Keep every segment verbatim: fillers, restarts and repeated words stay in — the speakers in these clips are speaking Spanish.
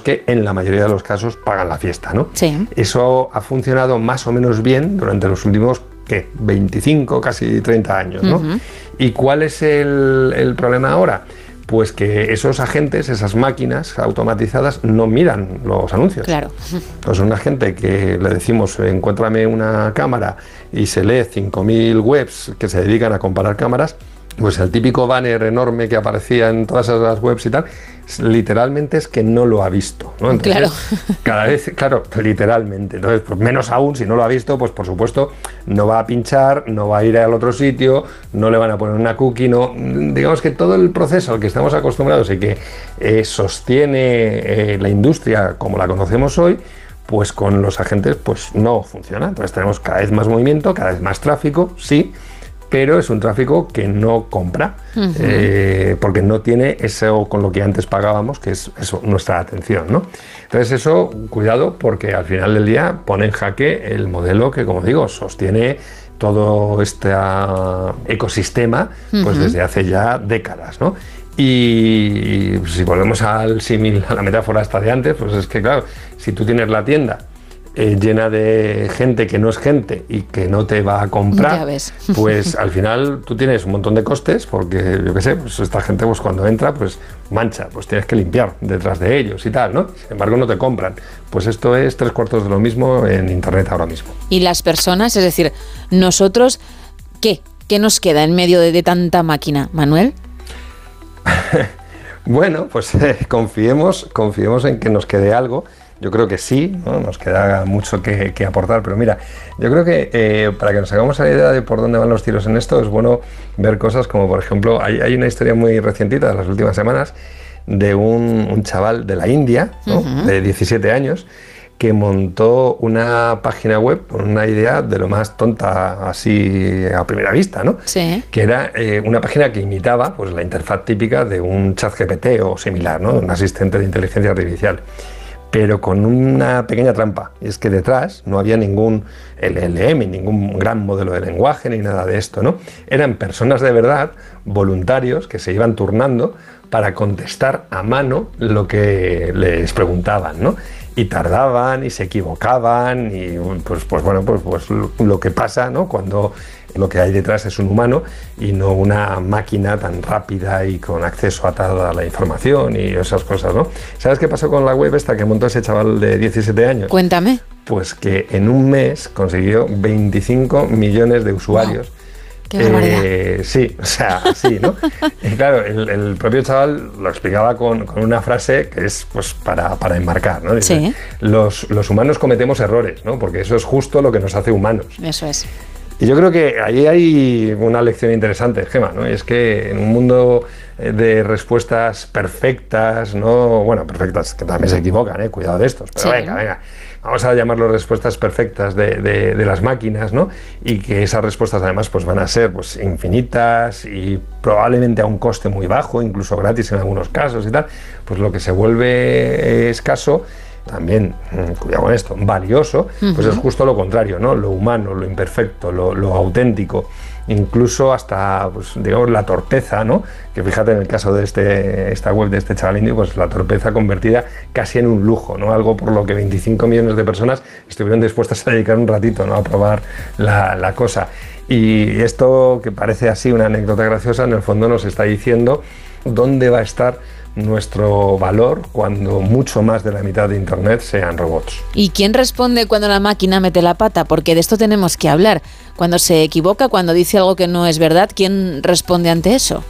que en la mayoría de los casos pagan la fiesta, ¿no? Sí. Eso ha funcionado más o menos bien durante los últimos, ¿qué? veinticinco, casi treinta años, ¿no? Uh-huh. ¿Y cuál es el, el problema ahora? Pues que esos agentes, esas máquinas automatizadas, no miran los anuncios. Claro. Pues una gente que le decimos, encuéntrame una cámara, y se lee cinco mil webs que se dedican a comparar cámaras, pues el típico banner enorme que aparecía en todas esas webs y tal, literalmente es que no lo ha visto, ¿no? Entonces, claro. Cada vez, claro, literalmente. Entonces, pues menos aún, si no lo ha visto, pues por supuesto no va a pinchar, no va a ir al otro sitio, no le van a poner una cookie, no. Digamos que todo el proceso al que estamos acostumbrados y que eh, sostiene eh, la industria como la conocemos hoy, pues con los agentes pues no funciona. Entonces tenemos cada vez más movimiento, cada vez más tráfico, sí, pero es un tráfico que no compra, uh-huh. eh, porque no tiene eso con lo que antes pagábamos, que es eso, nuestra atención, ¿no? Entonces eso, cuidado, porque al final del día pone en jaque el modelo que, como digo, sostiene todo este ecosistema pues uh-huh. desde hace ya décadas, ¿no? Y si volvemos al símil, a la metáfora esta de antes, pues es que claro, si tú tienes la tienda Eh, llena de gente que no es gente y que no te va a comprar, pues al final tú tienes un montón de costes porque, yo qué sé, pues esta gente pues cuando entra pues mancha, pues tienes que limpiar detrás de ellos y tal, ¿no? Sin embargo no te compran. Pues esto es tres cuartos de lo mismo en Internet ahora mismo. Y las personas, es decir, nosotros, ¿qué? ¿Qué nos queda en medio de, de tanta máquina, Manuel? Bueno, pues eh, confiemos, confiemos en que nos quede algo. Yo creo que sí, ¿no? Nos queda mucho que, que aportar, pero mira, yo creo que eh, para que nos hagamos la idea de por dónde van los tiros en esto, es bueno ver cosas como, por ejemplo, hay, hay una historia muy recientita de las últimas semanas de un, un chaval de la India, ¿no? Uh-huh. de diecisiete años, que montó una página web con una idea de lo más tonta así a primera vista, ¿no? Sí. Que era eh, una página que imitaba pues, la interfaz típica de un ChatGPT o similar, ¿no? Un asistente de inteligencia artificial, pero con una pequeña trampa, y es que detrás no había ningún L L M, ningún gran modelo de lenguaje, ni nada de esto, ¿no? Eran personas de verdad, voluntarios, que se iban turnando para contestar a mano lo que les preguntaban, ¿no? Y tardaban, y se equivocaban, y pues, pues bueno, pues, pues lo que pasa, ¿no? Cuando lo que hay detrás es un humano y no una máquina tan rápida y con acceso a toda la información y esas cosas, ¿no? ¿Sabes qué pasó con la web esta que montó ese chaval de diecisiete años? Cuéntame. Pues que en un mes consiguió veinticinco millones de usuarios. Wow. ¡Qué barbaridad! Eh, sí, o sea, así, ¿no? Y claro, el, el propio chaval lo explicaba con, con una frase que es pues para, para enmarcar, ¿no? Dice, sí. Los, los humanos cometemos errores, ¿no? Porque eso es justo lo que nos hace humanos. Eso es. Y yo creo que ahí hay una lección interesante, Gemma, ¿no? Es que en un mundo de respuestas perfectas, ¿no? Bueno, perfectas, que también se equivocan, ¿eh? Cuidado de estos, pero sí. venga, venga. Vamos a llamarlo respuestas perfectas de, de, de las máquinas, ¿no? Y que esas respuestas además pues van a ser pues infinitas y probablemente a un coste muy bajo, incluso gratis en algunos casos y tal, pues lo que se vuelve escaso, también, cuidado con esto, valioso, uh-huh. pues es justo lo contrario, ¿no? Lo humano, lo imperfecto, lo, lo auténtico, incluso hasta, pues, digamos, la torpeza, ¿no? Que fíjate en el caso de este, esta web de este chaval indio, pues la torpeza convertida casi en un lujo, ¿no? Algo por lo que veinticinco millones de personas estuvieron dispuestas a dedicar un ratito, ¿no? A probar la, la cosa. Y esto, que parece así una anécdota graciosa, en el fondo nos está diciendo dónde va a estar nuestro valor cuando mucho más de la mitad de Internet sean robots. ¿Y quién responde cuando la máquina mete la pata? Porque de esto tenemos que hablar. Cuando se equivoca, cuando dice algo que no es verdad, ¿quién responde ante eso?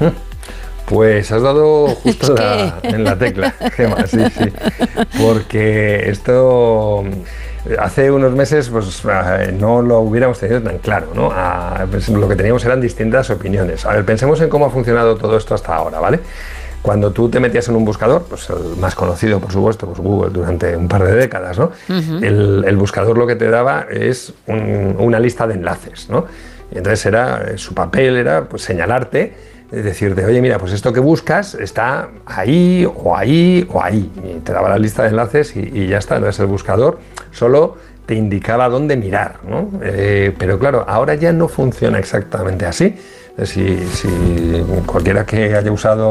Pues has dado justo la, en la tecla, Gemma, sí, sí. Porque esto hace unos meses pues no lo hubiéramos tenido tan claro, ¿no? A, pues, lo que teníamos eran distintas opiniones. A ver, pensemos en cómo ha funcionado todo esto hasta ahora, ¿vale? Cuando tú te metías en un buscador, pues el más conocido, por supuesto, pues Google durante un par de décadas, ¿no? Uh-huh. El, el buscador lo que te daba es un, una lista de enlaces, ¿no? Y entonces era, su papel era pues señalarte, es decirte, oye, mira, pues esto que buscas está ahí, o ahí, o ahí. Y te daba la lista de enlaces y, y ya está. Entonces el buscador solo te indicaba dónde mirar, ¿no? Eh, pero claro, ahora ya no funciona exactamente así. Si, si cualquiera que haya usado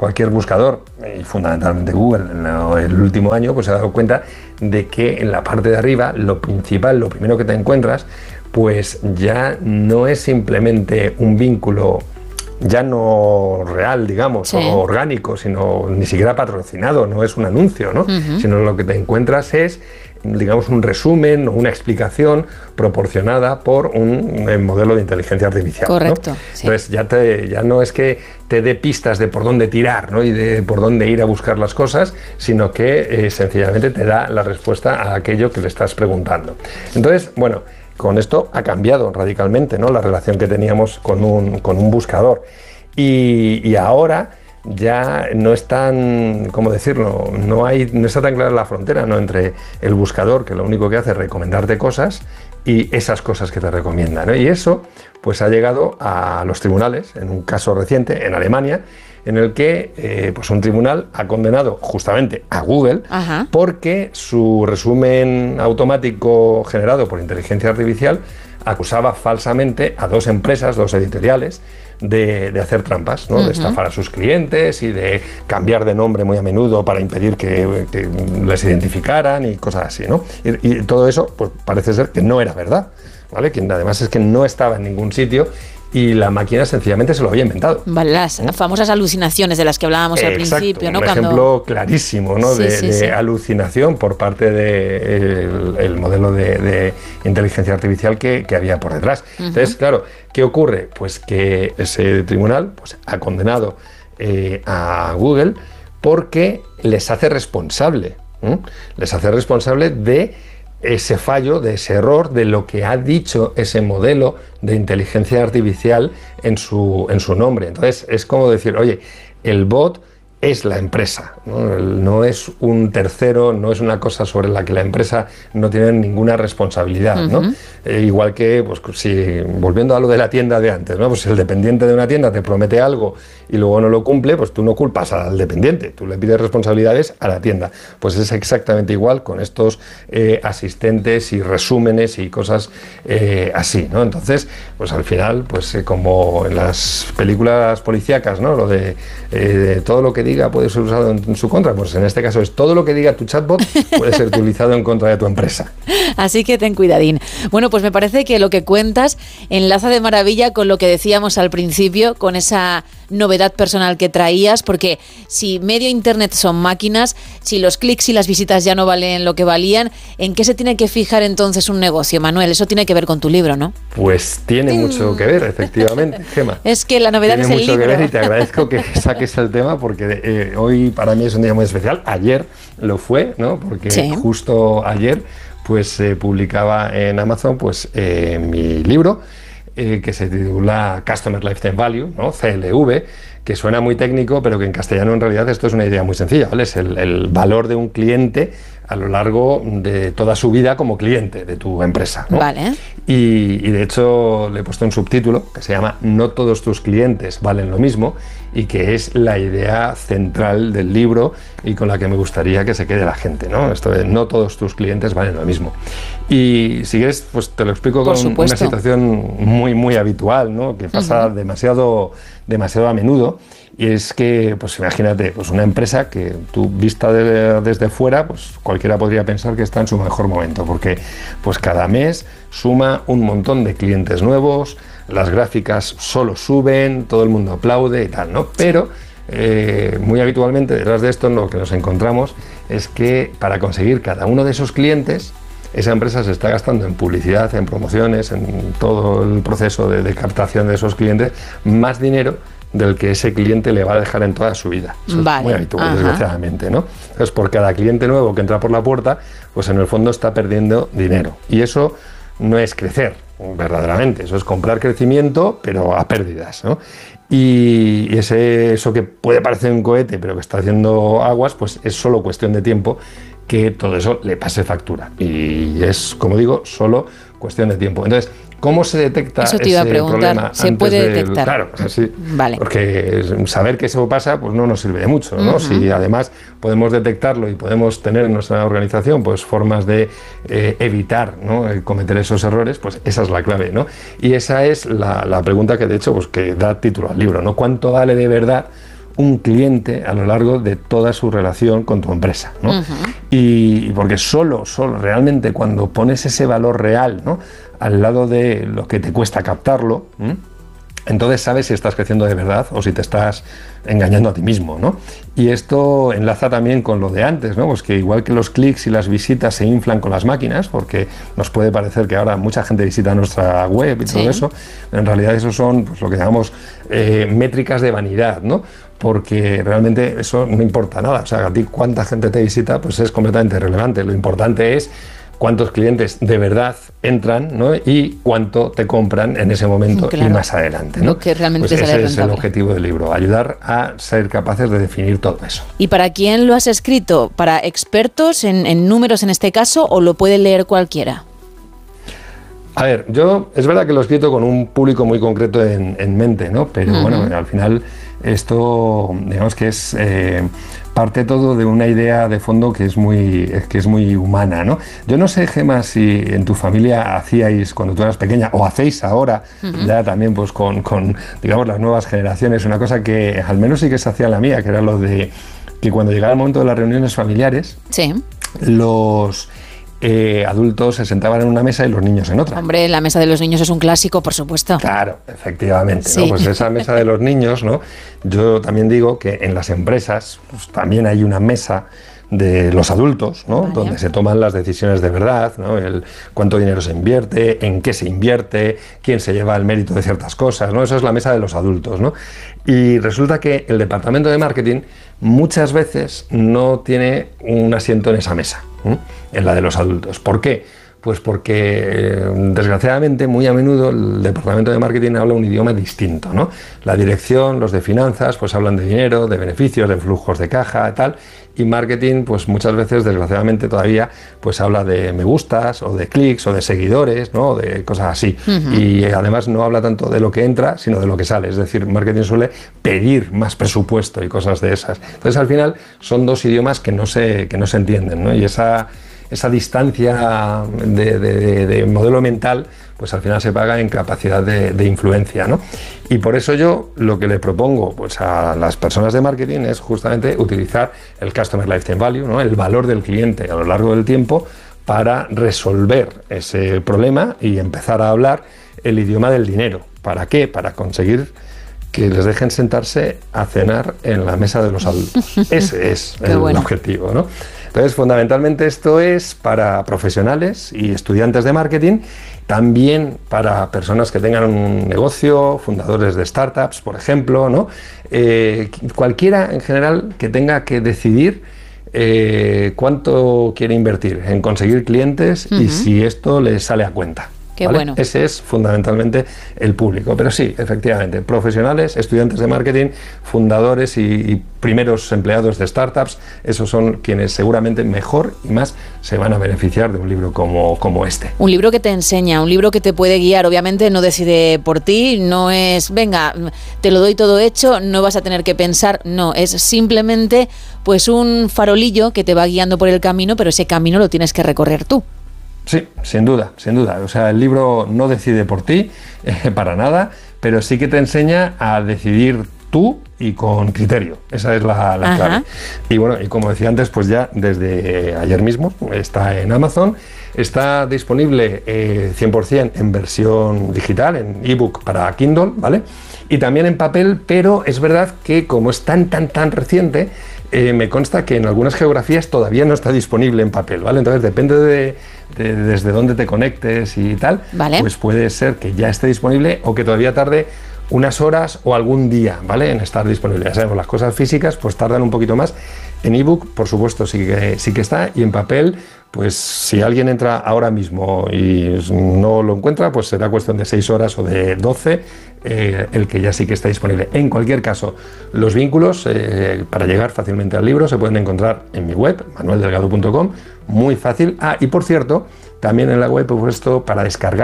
cualquier buscador, y fundamentalmente Google, en el último año, pues se ha dado cuenta de que en la parte de arriba, lo principal, lo primero que te encuentras, pues ya no es simplemente un vínculo ya no real, digamos, sí. o orgánico, sino ni siquiera patrocinado, no es un anuncio, ¿no? Uh-huh. Sino lo que te encuentras es, digamos, un resumen o una explicación proporcionada por un, un modelo de inteligencia artificial. Correcto. ¿no? Sí. Entonces ya, te, ya no es que te dé pistas de por dónde tirar, ¿no? y de por dónde ir a buscar las cosas, sino que eh, sencillamente te da la respuesta a aquello que le estás preguntando. Entonces, bueno, con esto ha cambiado radicalmente, ¿no? la relación que teníamos con un, con un buscador. Y, y ahora ya no es tan, ¿cómo decirlo? No, hay, no está tan clara la frontera, ¿no? entre el buscador, que lo único que hace es recomendarte cosas, y esas cosas que te recomiendan, ¿no? Y eso pues ha llegado a los tribunales, en un caso reciente en Alemania, en el que eh, pues un tribunal ha condenado justamente a Google Ajá. porque su resumen automático generado por inteligencia artificial acusaba falsamente a dos empresas, dos editoriales, de, de hacer trampas, ¿no? Uh-huh. de estafar a sus clientes y de cambiar de nombre muy a menudo para impedir que, que les identificaran y cosas así, ¿no? Y, y todo eso pues parece ser que no era verdad, ¿vale? Que además es que no estaba en ningún sitio y la máquina sencillamente se lo había inventado. Vale, las ¿eh? famosas alucinaciones de las que hablábamos Exacto, al principio, ¿no? Un Cuando... ejemplo clarísimo, ¿no? Sí, de, sí, de sí. alucinación por parte del de el modelo de, de inteligencia artificial que, que había por detrás. Uh-huh. Entonces, claro, ¿qué ocurre? Pues que ese tribunal pues, ha condenado eh, a Google porque les hace responsable, ¿eh? les hace responsable de ese fallo, de ese error, de lo que ha dicho ese modelo de inteligencia artificial en su, en su nombre. Entonces es como decir, oye, el bot es la empresa, ¿no? No es un tercero, no es una cosa sobre la que la empresa no tiene ninguna responsabilidad, ¿no? Uh-huh. Eh, igual que, pues, si volviendo a lo de la tienda de antes, ¿no? Pues si el dependiente de una tienda te promete algo y luego no lo cumple, pues tú no culpas al dependiente, tú le pides responsabilidades a la tienda. Pues es exactamente igual con estos eh, asistentes y resúmenes y cosas eh, así, ¿no? Entonces, pues al final, pues eh, como en las películas policíacas, ¿no? Lo de, eh, de todo lo que diga puede ser usado en, en su contra, pues en este caso es todo lo que diga tu chatbot puede ser utilizado en contra de tu empresa. Así que ten cuidadín. Bueno, pues me parece que lo que cuentas enlaza de maravilla con lo que decíamos al principio, con esa novedad personal que traías, porque si medio internet son máquinas, si los clics y las visitas ya no valen lo que valían, ¿en qué se tiene que fijar entonces un negocio, Manuel? Eso tiene que ver con tu libro, ¿no? Pues tiene mucho que ver, efectivamente, Gemma. Es que la novedad tiene es el libro. Tiene mucho que ver y te agradezco que saques el tema porque eh, hoy para mí es un día muy especial. Ayer lo fue, ¿no? Porque sí. justo ayer pues se eh, publicaba en Amazon pues eh, mi libro eh, que se titula Customer Lifetime Value, ¿no? C L V, que suena muy técnico, pero que en castellano en realidad esto es una idea muy sencilla, ¿vale? Es el, el valor de un cliente a lo largo de toda su vida como cliente de tu empresa, ¿no? Vale. Y, y de hecho le he puesto un subtítulo que se llama No todos tus clientes valen lo mismo, y que es la idea central del libro y con la que me gustaría que se quede la gente, ¿no? Esto de no todos tus clientes valen lo mismo. Y si quieres, pues te lo explico Por con supuesto. una situación muy, muy habitual, ¿no? Que pasa uh-huh. demasiado, demasiado a menudo. Y es que, pues imagínate, pues una empresa que tú vista de, desde fuera, pues cualquiera podría pensar que está en su mejor momento, porque pues cada mes suma un montón de clientes nuevos, las gráficas solo suben, todo el mundo aplaude y tal, ¿no? Pero eh, muy habitualmente detrás de esto lo que nos encontramos es que para conseguir cada uno de esos clientes, esa empresa se está gastando en publicidad, en promociones, en todo el proceso de, de captación de esos clientes, más dinero del que ese cliente le va a dejar en toda su vida. Eso vale. es muy habitual, Ajá. desgraciadamente, ¿no? Entonces, por cada cliente nuevo que entra por la puerta, pues en el fondo está perdiendo dinero. Y eso no es crecer, verdaderamente. Eso es comprar crecimiento, pero a pérdidas, ¿no? Y ese, eso que puede parecer un cohete, pero que está haciendo aguas, pues es solo cuestión de tiempo que todo eso le pase factura. Y es, como digo, solo cuestión de tiempo. Entonces, ¿cómo se detecta eso te iba ese a preguntar. problema? ¿Se antes puede del, detectar? Claro, sí, vale. Porque saber que eso pasa pues no nos sirve de mucho, ¿no? Uh-huh. Si además podemos detectarlo y podemos tener en nuestra organización pues formas de eh, evitar, ¿no? cometer esos errores, pues esa es la clave, ¿no? Y esa es la, la pregunta que de hecho pues que da título al libro, ¿no? ¿Cuánto vale de verdad un cliente a lo largo de toda su relación con tu empresa, ¿no? Uh-huh. Y, y porque solo, solo realmente cuando pones ese valor real, ¿no?, al lado de lo que te cuesta captarlo, ¿eh?, entonces sabes si estás creciendo de verdad o si te estás engañando a ti mismo, ¿no? Y esto enlaza también con lo de antes, ¿no? Pues que igual que los clics y las visitas se inflan con las máquinas, porque nos puede parecer que ahora mucha gente visita nuestra web y sí. todo eso, en realidad eso son, pues, lo que llamamos eh, métricas de vanidad, ¿no? Porque realmente eso no importa nada. O sea, a ti cuánta gente te visita, pues es completamente irrelevante. Lo importante es cuántos clientes de verdad entran, ¿no?, y cuánto te compran en ese momento, claro, y más adelante, ¿no? Lo que realmente pues sale ese rentable. Es el objetivo del libro, ayudar a ser capaces de definir todo eso. ¿Y para quién lo has escrito? ¿Para expertos en, en números en este caso, o lo puede leer cualquiera? A ver, yo es verdad que lo he escrito con un público muy concreto en, en mente, ¿no? Pero uh-huh. bueno, al final esto, digamos que es eh, parte todo de una idea de fondo que es muy que es muy humana, ¿no? Yo no sé, Gemma, si en tu familia hacíais cuando tú eras pequeña, o hacéis ahora, uh-huh. ya también pues con, con, digamos, las nuevas generaciones, una cosa que al menos sí que se hacía en la mía, que era lo de que cuando llegaba el momento de las reuniones familiares, sí. los... Eh, adultos se sentaban en una mesa y los niños en otra. Hombre, la mesa de los niños es un clásico, por supuesto. Claro, efectivamente, sí. ¿no? Pues esa mesa de los niños, ¿no? Yo también digo que en las empresas pues, también hay una mesa de los adultos, ¿no? Vale. Donde se toman las decisiones de verdad, ¿no? El cuánto dinero se invierte, en qué se invierte, quién se lleva el mérito de ciertas cosas, ¿no? Eso es la mesa de los adultos, ¿no? Y resulta que el departamento de marketing muchas veces no tiene un asiento en esa mesa, ¿eh?, en la de los adultos. ¿Por qué? Pues porque, desgraciadamente, muy a menudo el departamento de marketing habla un idioma distinto, ¿no? La dirección, los de finanzas, pues hablan de dinero, de beneficios, de flujos de caja, tal, y marketing, pues muchas veces, desgraciadamente, todavía, pues habla de me gustas, o de clics, o de seguidores, ¿no?, de cosas así. Uh-huh. Y además no habla tanto de lo que entra, sino de lo que sale. Es decir, marketing suele pedir más presupuesto y cosas de esas. Entonces, al final, son dos idiomas que no se, que no se entienden, ¿no? Y esa... esa distancia de, de, de modelo mental, pues al final se paga en capacidad de, de influencia, ¿no? Y por eso yo lo que le propongo, pues, a las personas de marketing es justamente utilizar el Customer Lifetime Value, ¿no?, el valor del cliente a lo largo del tiempo, para resolver ese problema y empezar a hablar el idioma del dinero. ¿Para qué? Para conseguir que les dejen sentarse a cenar en la mesa de los adultos. Ese es el bueno. objetivo, ¿no? Entonces, fundamentalmente esto es para profesionales y estudiantes de marketing, también para personas que tengan un negocio, fundadores de startups, por ejemplo, ¿no? Eh, cualquiera en general que tenga que decidir eh, cuánto quiere invertir en conseguir clientes uh-huh. y si esto le sale a cuenta. Qué ¿vale? bueno. Ese es fundamentalmente el público. Pero sí, efectivamente, profesionales, estudiantes de marketing, fundadores y, y primeros empleados de startups, esos son quienes seguramente mejor y más se van a beneficiar de un libro como, como este. Un libro que te enseña, un libro que te puede guiar. Obviamente no decide por ti, no es, venga, te lo doy todo hecho, no vas a tener que pensar. No, es simplemente pues un farolillo que te va guiando por el camino, pero ese camino lo tienes que recorrer tú. Sí, sin duda, sin duda. O sea, el libro no decide por ti, eh, para nada, pero sí que te enseña a decidir tú y con criterio. Esa es la, la clave. Y bueno, y como decía antes, pues ya desde ayer mismo está en Amazon, está disponible eh, cien por ciento en versión digital, en ebook para Kindle, ¿vale? Y también en papel, pero es verdad que como es tan, tan, tan reciente, eh, me consta que en algunas geografías todavía no está disponible en papel, ¿vale? Entonces depende de, de desde dónde te conectes y tal, ¿vale? Pues puede ser que ya esté disponible o que todavía tarde unas horas o algún día, ¿vale?, en estar disponible. Ya sabemos, las cosas físicas pues tardan un poquito más. En ebook, por supuesto, sí que, sí que está, y en papel, pues si alguien entra ahora mismo y no lo encuentra, pues será cuestión de seis horas o de doce, eh, el que ya sí que está disponible. En cualquier caso, los vínculos eh, para llegar fácilmente al libro se pueden encontrar en mi web, manuel delgado punto com, muy fácil. Ah, y por cierto, también en la web he puesto para descargar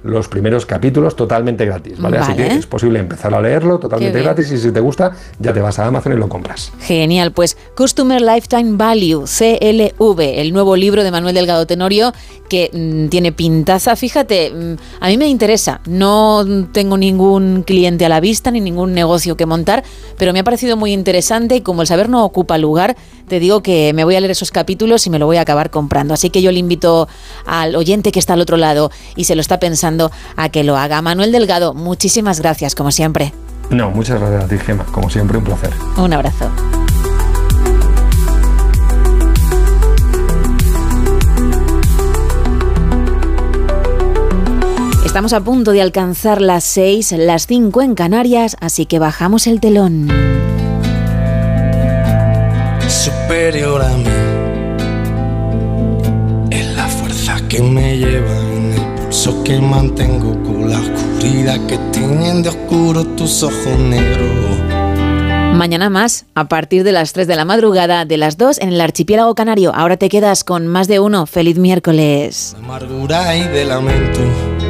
los primeros capítulos totalmente gratis, ¿vale? Vale. Así que es posible empezar a leerlo totalmente gratis y si te gusta, ya te vas a Amazon y lo compras. Genial, pues Customer Lifetime Value, C L V, el nuevo libro de Manuel Delgado Tenorio que mmm, tiene pintaza. Fíjate, mmm, a mí me interesa, no tengo ningún cliente a la vista ni ningún negocio que montar, pero me ha parecido muy interesante y como el saber no ocupa lugar, te digo que me voy a leer esos capítulos y me lo voy a acabar comprando. Así que yo le invito al oyente que está al otro lado y se lo está pensando a que lo haga. Manuel Delgado, muchísimas gracias, como siempre. No, muchas gracias a ti, Gemma. Como siempre, un placer. Un abrazo. Estamos a punto de alcanzar las seis, las cinco en Canarias, así que bajamos el telón. Superior a mí es la fuerza que me lleva en el pulso que mantengo con la oscuridad que tienen de oscuro tus ojos negros. Mañana más, a partir de las tres de la madrugada, de las dos en el archipiélago canario. Ahora te quedas con Más de Uno. Feliz miércoles. De amargura y de lamento.